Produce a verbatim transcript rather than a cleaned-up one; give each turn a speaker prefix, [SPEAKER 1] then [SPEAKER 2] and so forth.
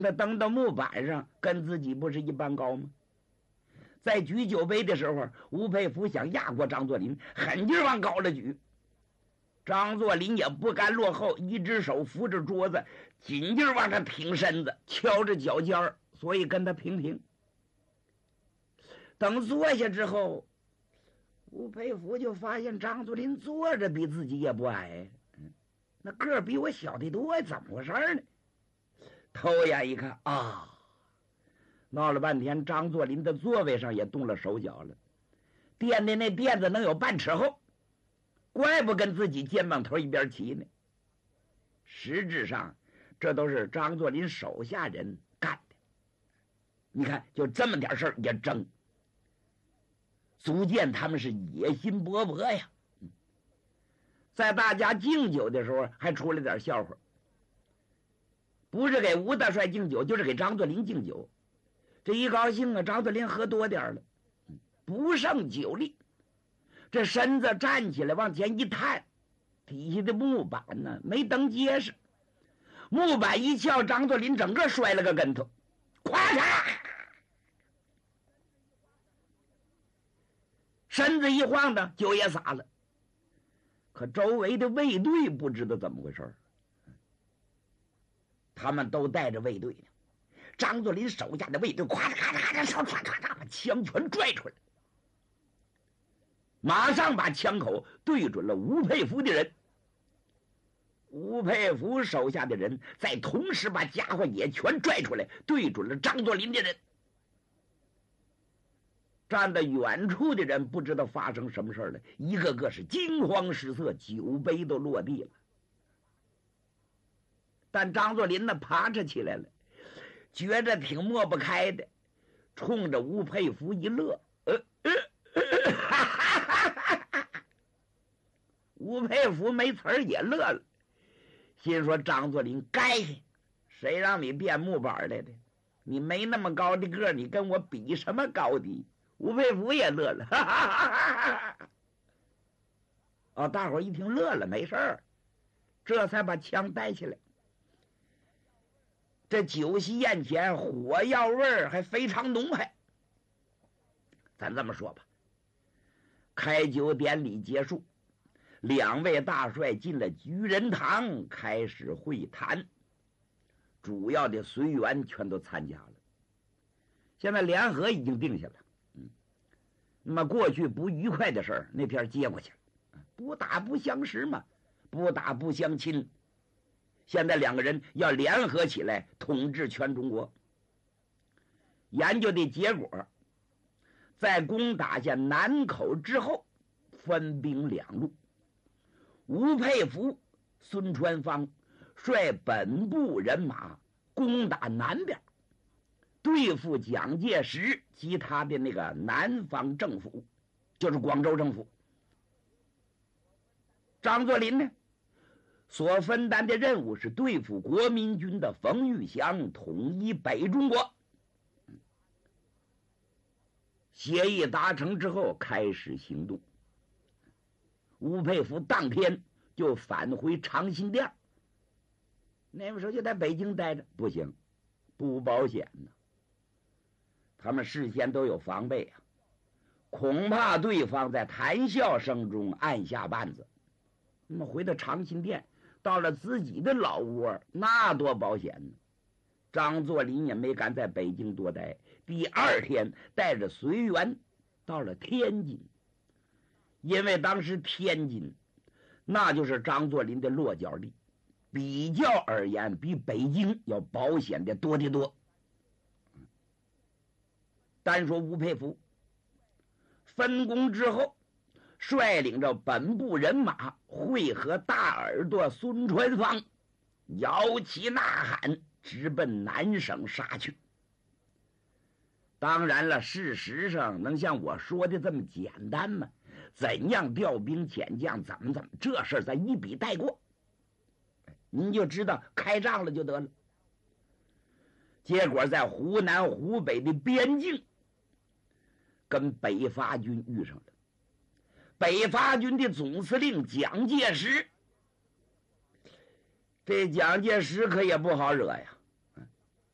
[SPEAKER 1] 那登到木板上，跟自己不是一般高吗？在举酒杯的时候，吴佩孚想压过张作霖，狠劲往高了举。张作霖也不甘落后，一只手扶着桌子，紧劲往上挺身子，敲着脚尖儿，所以跟他平平。等坐下之后，吴佩孚就发现张作霖坐着比自己也不矮，嗯，那个儿比我小得多，怎么回事呢？偷眼一看啊，闹了半天，张作霖的座位上也动了手脚了，垫的那垫子能有半尺厚，怪不跟自己肩膀头一边齐呢。实质上，这都是张作霖手下人干的。你看，就这么点事儿也争，足见他们是野心勃勃呀。在大家敬酒的时候，还出了点笑话。不是给吴大帅敬酒，就是给张作霖敬酒。这一高兴啊，张作霖喝多点了，不胜酒力，这身子站起来往前一探，底下的木板呢没蹬结实，木板一翘，张作霖整个摔了个跟头，咵嚓，身子一晃呢，酒也洒了。可周围的卫队不知道怎么回事，他们都带着卫队呢。张作霖手下的卫队咵嚓咔嚓咔嚓唰唰唰唰把枪全拽出来，马上把枪口对准了吴佩孚的人。吴佩孚手下的人在同时把家伙也全拽出来，对准了张作霖的人。站在远处的人不知道发生什么事了，一个个是惊慌失色，酒杯都落地了。但张作霖呢，爬着起来了，觉着挺抹不开的，冲着吴佩孚一乐，呃呃呃哈哈哈哈，吴佩孚没词儿也乐了，心说张作霖该，谁让你变木板来的？你没那么高的个儿，你跟我比什么高低？吴佩孚也乐了，哈哈哈哈哈！哦，大伙儿一听乐了，没事儿，这才把枪带起来。这酒席宴前，火药味儿还非常浓还。咱这么说吧，开酒典礼结束，两位大帅进了举人堂，开始会谈。主要的随员全都参加了。现在联合已经定下了，嗯，那么过去不愉快的事儿，那天接过去了，不打不相识嘛，不打不相亲。现在两个人要联合起来统治全中国。研究的结果，在攻打下南口之后，分兵两路。吴佩孚、孙传芳率本部人马攻打南边，对付蒋介石及他的那个南方政府，就是广州政府。张作霖呢，所分担的任务是对付国民军的冯玉祥，统一北中国。协议达成之后，开始行动。吴佩孚当天就返回长辛店，那个时候就在北京待着，不行，不保险呢。他们事先都有防备啊，恐怕对方在谈笑声中按下绊子。那么回到长辛店，到了自己的老窝，那多保险呢。张作霖也没敢在北京多待，第二天带着随员到了天津。因为当时天津那就是张作霖的落脚地，比较而言比北京要保险的多得多。单说吴佩孚分工之后，率领着本部人马会合大耳朵孙传芳，摇旗呐喊，直奔南省杀去。当然了，事实上能像我说的这么简单吗？怎样调兵遣将，怎么怎么，这事儿咱一笔带过，您就知道开仗了就得了。结果在湖南湖北的边境跟北伐军遇上了。北伐军的总司令蒋介石，这蒋介石可也不好惹呀。